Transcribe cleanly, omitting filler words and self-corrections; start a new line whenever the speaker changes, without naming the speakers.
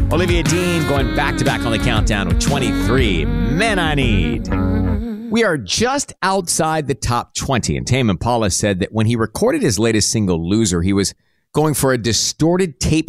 Olivia Dean going back-to-back on the countdown with 23, Men I Need. We are just outside the top 20, and Tame Impala said that when he recorded his latest single, Loser, he was going for a distorted tape